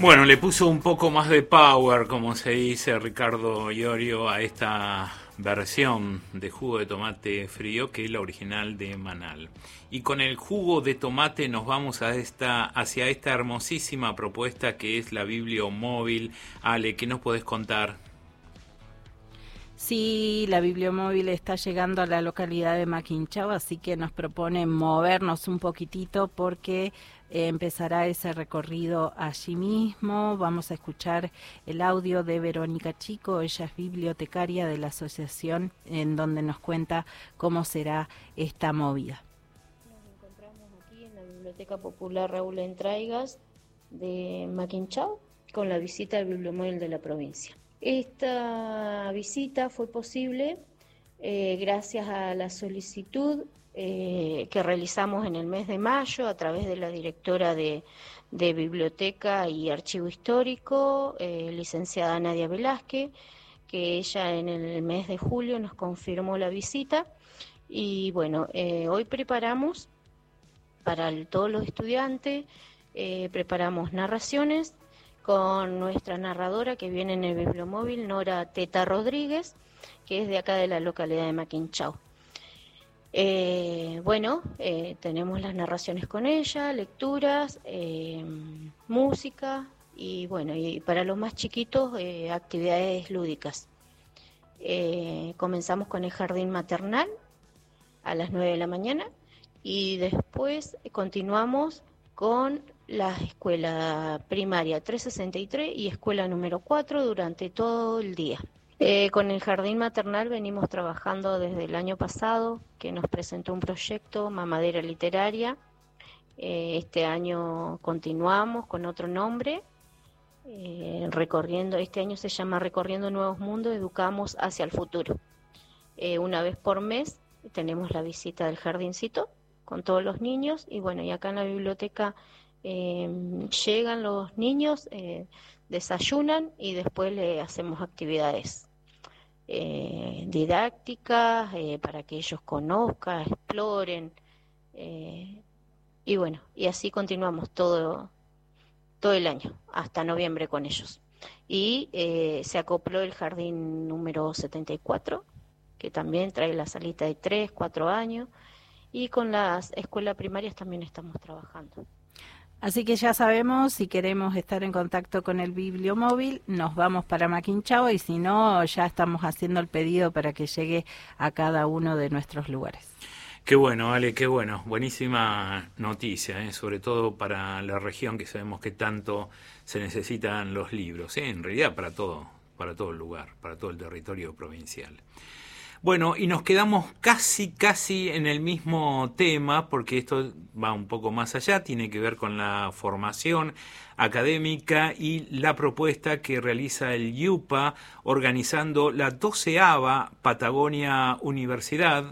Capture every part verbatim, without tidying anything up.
Bueno, le puso un poco más de power, como se dice Ricardo Iorio, a esta versión de jugo de tomate frío que es la original de Manal. Y con el jugo de tomate nos vamos a esta, hacia esta hermosísima propuesta que es la Bibliomóvil. Ale, ¿qué nos podés contar? Sí, la Bibliomóvil está llegando a la localidad de Maquinchao, así que nos propone movernos un poquitito porque eh, empezará ese recorrido allí mismo. Vamos a escuchar el audio de Verónica Chico, ella es bibliotecaria de la asociación, en donde nos cuenta cómo será esta movida. Nos encontramos aquí en la Biblioteca Popular Raúl Entraigas de Maquinchao con la visita al Bibliomóvil de la provincia. Esta visita fue posible eh, gracias a la solicitud eh, que realizamos en el mes de mayo a través de la directora de, de Biblioteca y Archivo Histórico, eh, licenciada Nadia Velázquez, que ella en el mes de julio nos confirmó la visita. Y bueno, eh, hoy preparamos para el, todos los estudiantes, eh, preparamos narraciones con nuestra narradora que viene en el Bibliomóvil, Nora Teta Rodríguez, que es de acá de la localidad de Maquinchao. Eh, bueno, eh, tenemos las narraciones con ella, lecturas, eh, música y bueno, y para los más chiquitos, eh, actividades lúdicas. Eh, comenzamos con el jardín maternal a las nueve de la mañana y después continuamos con la escuela primaria trescientos sesenta y tres y escuela número cuatro durante todo el día. Eh, con el jardín maternal venimos trabajando desde el año pasado, que nos presentó un proyecto, Mamadera Literaria. Eh, este año continuamos con otro nombre, eh, recorriendo, este año se llama Recorriendo Nuevos Mundos, Educamos hacia el Futuro. Eh, una vez por mes tenemos la visita del jardincito con todos los niños y bueno, y acá en la biblioteca Eh, llegan los niños, eh, desayunan y después le hacemos actividades eh, didácticas eh, para que ellos conozcan, exploren eh, y bueno, y así continuamos todo, todo el año, hasta noviembre con ellos. Y eh, se acopló el jardín número setenta y cuatro, que también trae la salita de tres, cuatro años, y con las escuelas primarias también estamos trabajando. Así que ya sabemos, si queremos estar en contacto con el Bibliomóvil, nos vamos para Maquinchao y si no, ya estamos haciendo el pedido para que llegue a cada uno de nuestros lugares. Qué bueno, Ale, qué bueno. Buenísima noticia, ¿eh? Sobre todo para la región que sabemos que tanto se necesitan los libros, ¿eh? En realidad para todo, para todo el lugar, para todo el territorio provincial. Bueno, y nos quedamos casi, casi en el mismo tema, porque esto va un poco más allá, tiene que ver con la formación académica y la propuesta que realiza el IUPA organizando la doceava Patagonia Universidad,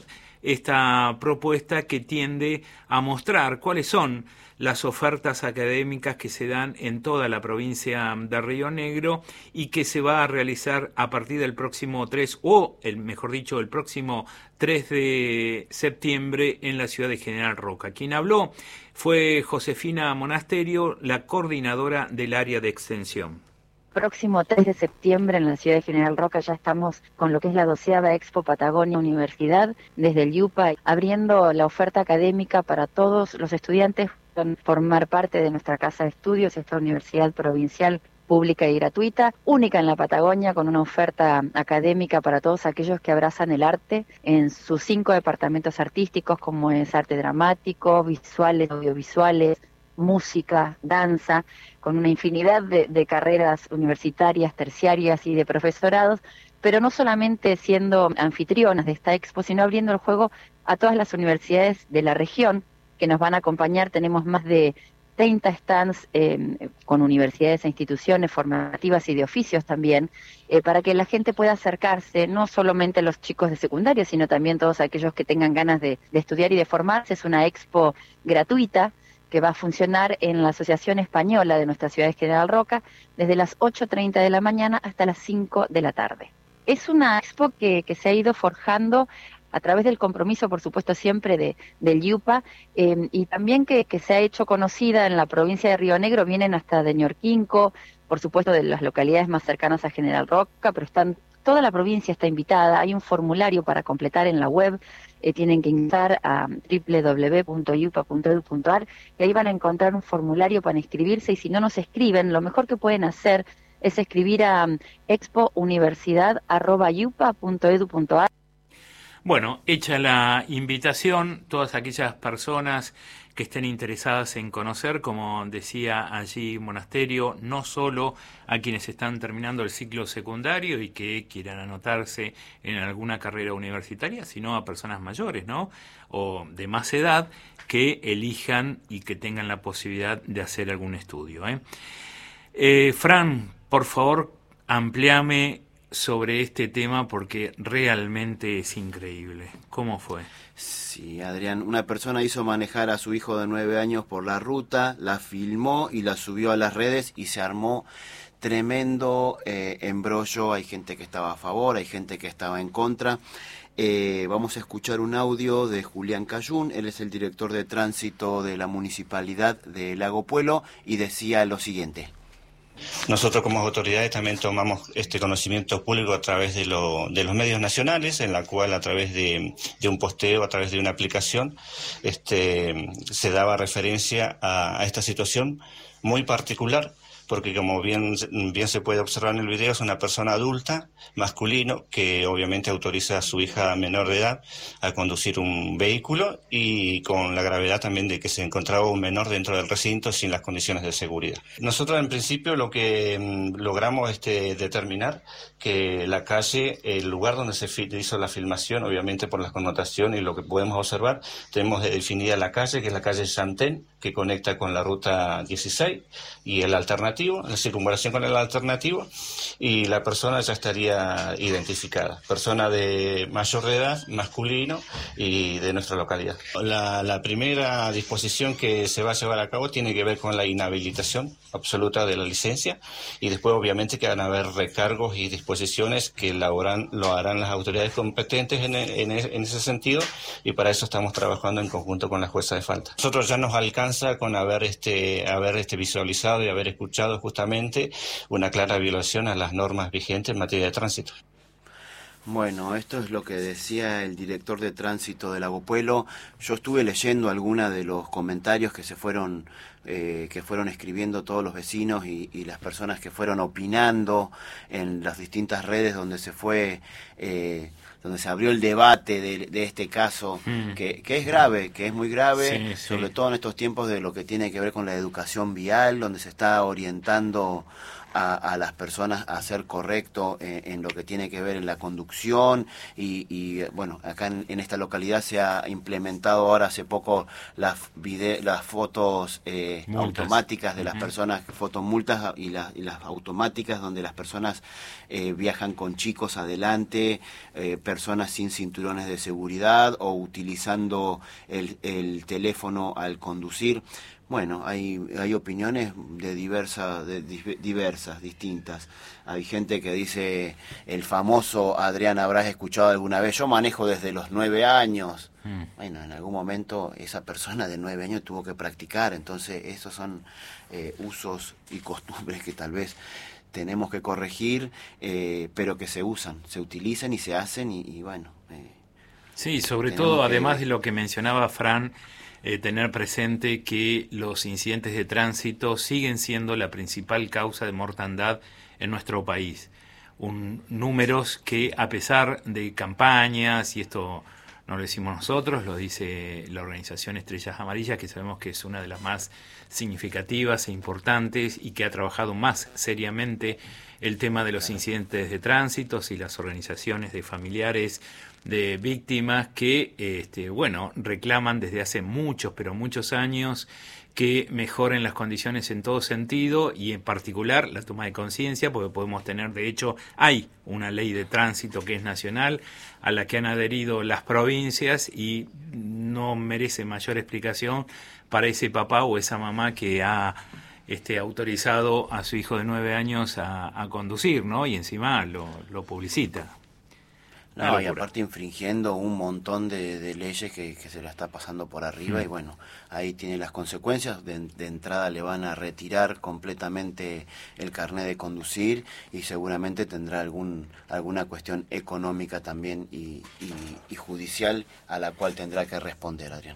esta propuesta que tiende a mostrar cuáles son las ofertas académicas que se dan en toda la provincia de Río Negro y que se va a realizar a partir del próximo tres, o el mejor dicho, el próximo tres de septiembre en la ciudad de General Roca. Quien habló fue Josefina Monasterio, la coordinadora del área de extensión. Próximo tres de septiembre en la ciudad de General Roca ya estamos con lo que es la doceava Expo Patagonia Universidad, desde el IUPA, abriendo la oferta académica para todos los estudiantes formar parte de nuestra casa de estudios, esta universidad provincial pública y gratuita, única en la Patagonia, con una oferta académica para todos aquellos que abrazan el arte en sus cinco departamentos artísticos, como es arte dramático, visuales, audiovisuales, música, danza, con una infinidad de, de carreras universitarias, terciarias y de profesorados, pero no solamente siendo anfitrionas de esta expo, sino abriendo el juego a todas las universidades de la región que nos van a acompañar. Tenemos más de treinta stands eh, con universidades e instituciones formativas y de oficios también, eh, para que la gente pueda acercarse, no solamente los chicos de secundaria, sino también todos aquellos que tengan ganas de, de estudiar y de formarse. Es una expo gratuita que va a funcionar en la Asociación Española de nuestra ciudad de General Roca desde las ocho treinta de la mañana hasta las cinco de la tarde. Es una expo que, que se ha ido forjando a través del compromiso, por supuesto, siempre de, del IUPA, eh, y también que, que se ha hecho conocida en la provincia de Río Negro, vienen hasta de Ñorquinco, por supuesto de las localidades más cercanas a General Roca, pero están toda la provincia está invitada, hay un formulario para completar en la web, eh, tienen que ingresar a doble u doble u doble u punto i u p a punto e d u punto a r y ahí van a encontrar un formulario para inscribirse, y si no nos escriben, lo mejor que pueden hacer es escribir a expouniversidad arroba i u p a punto e d u punto a r. Bueno, hecha la invitación, todas aquellas personas que estén interesadas en conocer, como decía allí Monasterio, no solo a quienes están terminando el ciclo secundario y que quieran anotarse en alguna carrera universitaria, sino a personas mayores, ¿no? O de más edad que elijan y que tengan la posibilidad de hacer algún estudio, ¿eh? Eh, Fran, por favor, amplíame sobre este tema porque realmente es increíble. ¿Cómo fue? Sí, Adrián, una persona hizo manejar a su hijo de nueve años por la ruta, la filmó y la subió a las redes y se armó tremendo eh, embrollo. Hay gente que estaba a favor, hay gente que estaba en contra. Eh, vamos a escuchar un audio de Julián Cayún, él es el director de tránsito de la Municipalidad de Lago Puelo y decía lo siguiente. Nosotros como autoridades también tomamos este conocimiento público a través de, lo, de los medios nacionales, en la cual a través de, de un posteo, a través de una aplicación, este, se daba referencia a, a esta situación muy particular, porque como bien, bien se puede observar en el video, es una persona adulta, masculino, que obviamente autoriza a su hija menor de edad a conducir un vehículo y con la gravedad también de que se encontraba un menor dentro del recinto sin las condiciones de seguridad. Nosotros en principio lo que mm, logramos este, determinar que la calle, el lugar donde se hizo la filmación, obviamente por la connotación y lo que podemos observar, tenemos definida la calle, que es la calle Santén, que conecta con la ruta dieciséis y el alternativo, la circunvalación con el alternativo, y la persona ya estaría identificada, persona de mayor de edad, masculino y de nuestra localidad. La, la primera disposición que se va a llevar a cabo tiene que ver con la inhabilitación absoluta de la licencia, y después obviamente que van a haber recargos y disposiciones que lo harán, lo harán las autoridades competentes en, en, en ese sentido, y para eso estamos trabajando en conjunto con la jueza de falta. Nosotros ya nos alcanza con haber este haber este visualizado y haber escuchado justamente una clara violación a las normas vigentes en materia de tránsito. Bueno, esto es lo que decía el director de tránsito de Lago Puelo. Yo estuve leyendo algunos de los comentarios que se fueron eh, que fueron escribiendo todos los vecinos y, y las personas que fueron opinando en las distintas redes donde se fue eh, donde se abrió el debate de, de este caso, mm. que, que es grave, que es muy grave, sí, sobre sí. todo en estos tiempos de lo que tiene que ver con la educación vial, donde se está orientando a, a las personas a ser correcto en, en lo que tiene que ver en la conducción y, y bueno, acá en, en esta localidad se ha implementado ahora hace poco las vide las fotos eh, automáticas de uh-huh. las personas, fotomultas y, la, y las automáticas donde las personas eh, viajan con chicos adelante, eh, personas sin cinturones de seguridad o utilizando el, el teléfono al conducir. Bueno, hay hay opiniones de diversas, de diversas, distintas. Hay gente que dice, el famoso Adrián, habrás escuchado alguna vez, yo manejo desde los nueve años. Mm. Bueno, en algún momento esa persona de nueve años tuvo que practicar, entonces esos son eh, usos y costumbres que tal vez tenemos que corregir, eh, pero que se usan, se utilizan y se hacen y, y bueno. Eh, sí, sobre todo, que, además de lo que mencionaba Fran, Eh, tener presente que los incidentes de tránsito siguen siendo la principal causa de mortandad en nuestro país. Un, números que, a pesar de campañas, y esto no lo decimos nosotros, lo dice la organización Estrellas Amarillas, que sabemos que es una de las más significativas e importantes y que ha trabajado más seriamente el tema de los incidentes de tránsito, y las organizaciones de familiares de víctimas que, este, bueno, reclaman desde hace muchos, pero muchos años que mejoren las condiciones en todo sentido y en particular la toma de conciencia, porque podemos tener, de hecho, hay una ley de tránsito que es nacional a la que han adherido las provincias y no merece mayor explicación para ese papá o esa mamá que ha este, autorizado a su hijo de nueve años a, a conducir, ¿no? Y encima lo, lo publicita. No, y aparte infringiendo un montón de, de leyes que, que se la está pasando por arriba, mm. y bueno, ahí tiene las consecuencias. De, de entrada le van a retirar completamente el carnet de conducir y seguramente tendrá algún alguna cuestión económica también y, y, y judicial a la cual tendrá que responder, Adrián.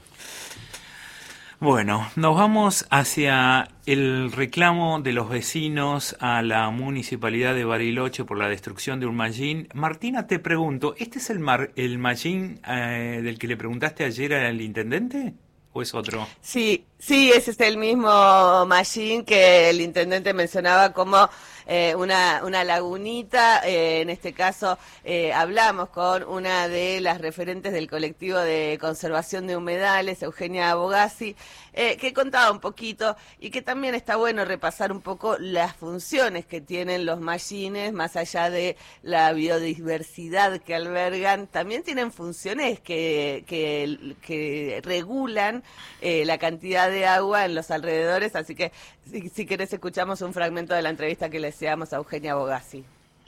Bueno, nos vamos hacia el reclamo de los vecinos a la Municipalidad de Bariloche por la destrucción de un mallín. Martina, te pregunto, ¿este es el, mar, el mallín eh, del que le preguntaste ayer al intendente o es otro? Sí, sí, ese es el mismo mallín que el intendente mencionaba como eh, una, una lagunita. Eh, en este caso eh, hablamos con una de las referentes del colectivo de conservación de humedales, Eugenia Bogazzi, eh, que contaba un poquito y que también está bueno repasar un poco las funciones que tienen los mallines, más allá de la biodiversidad que albergan, también tienen funciones que, que, que regulan eh, la cantidad de agua en los alrededores, así que si, si querés escuchamos un fragmento de la entrevista que le hacíamos a Eugenia Bogazzi.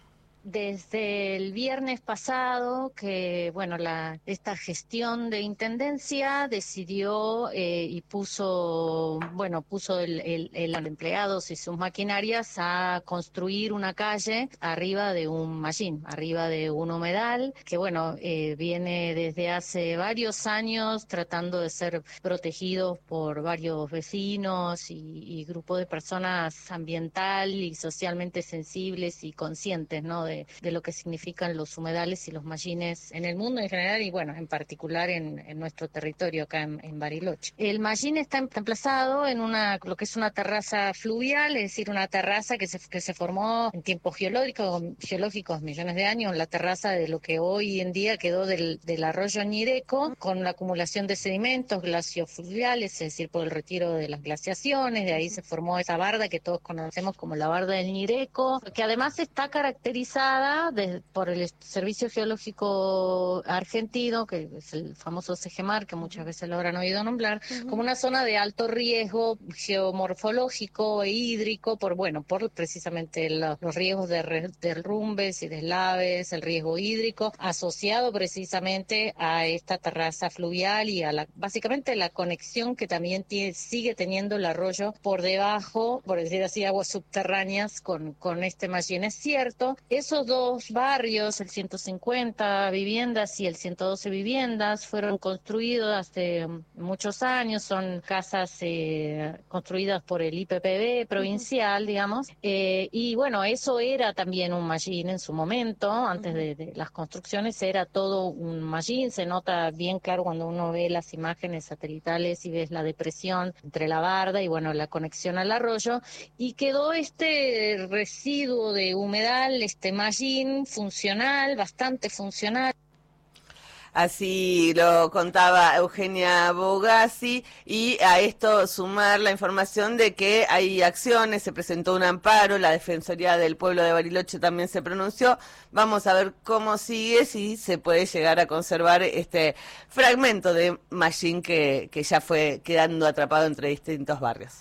Desde el viernes pasado que, bueno, la esta gestión de intendencia decidió eh, y puso, bueno, puso el, el, el empleados y sus maquinarias a construir una calle arriba de un mallín, arriba de un humedal, que, bueno, eh, viene desde hace varios años tratando de ser protegido por varios vecinos y, y grupos de personas ambiental y socialmente sensibles y conscientes, ¿no?, de de lo que significan los humedales y los mallines en el mundo en general y bueno, en particular en, en nuestro territorio acá en, en Bariloche. El mallín está emplazado en una lo que es una terraza fluvial, es decir, una terraza que se, que se formó en tiempos geológicos, geológicos, millones de años, la terraza de lo que hoy en día quedó del, del arroyo Ñireco, con la acumulación de sedimentos glaciofluviales, es decir, por el retiro de las glaciaciones, de ahí se formó esa barda que todos conocemos como la barda del Ñireco, que además está caracterizada De, por el Servicio Geológico Argentino, que es el famoso SEGEMAR, que muchas veces lo habrán oído nombrar, uh-huh. como una zona de alto riesgo geomorfológico e hídrico, por bueno, por precisamente la, los riesgos de re, derrumbes y deslaves, el riesgo hídrico, asociado precisamente a esta terraza fluvial y a la, básicamente la conexión que también tiene, sigue teniendo el arroyo por debajo, por decir así, aguas subterráneas con, con este mallín. Es cierto, eso Esos dos barrios, el ciento cincuenta viviendas y el ciento doce viviendas, fueron construidos hace muchos años, son casas eh, construidas por el I P P B provincial, uh-huh. digamos, eh, y bueno, eso era también un mallín en su momento, antes uh-huh. de, de las construcciones era todo un mallín, se nota bien claro cuando uno ve las imágenes satelitales y ves la depresión entre la barda y bueno, la conexión al arroyo, y quedó este residuo de humedal, este mallín funcional, bastante funcional. Así lo contaba Eugenia Bogazzi, y a esto sumar la información de que hay acciones, se presentó un amparo, la Defensoría del Pueblo de Bariloche también se pronunció. Vamos a ver cómo sigue, si se puede llegar a conservar este fragmento de mallín que, que ya fue quedando atrapado entre distintos barrios.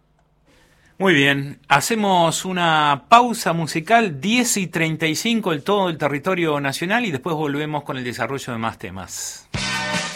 Muy bien, hacemos una pausa musical, diez y treinta y cinco en todo el territorio nacional, y después volvemos con el desarrollo de más temas.